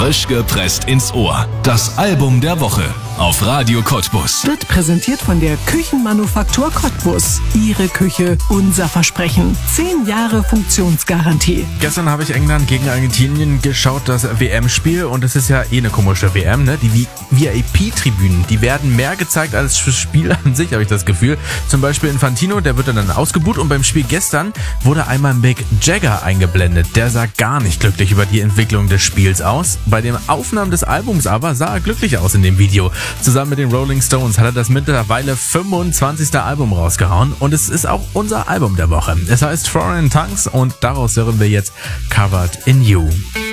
Frisch gepresst ins Ohr. Das Album der Woche auf Radio Cottbus. Wird präsentiert von der Küchenmanufaktur Cottbus. Ihre Küche, unser Versprechen. 10 Jahre Funktionsgarantie. Gestern habe ich England gegen Argentinien geschaut, das WM-Spiel. Und es ist ja eine komische WM, ne? Die VIP-Tribünen, die werden mehr gezeigt als das Spiel an sich, habe ich das Gefühl. Zum Beispiel Infantino, der wird dann ausgebuht. Und beim Spiel gestern wurde einmal Mick Jagger eingeblendet. Der sah gar nicht glücklich über die Entwicklung des Spiels aus. Bei den Aufnahmen des Albums aber sah er glücklich aus in dem Video. Zusammen mit den Rolling Stones hat er das mittlerweile 25. Album rausgehauen und es ist auch unser Album der Woche. Es heißt Foreign Tongues und daraus hören wir jetzt Covered in You.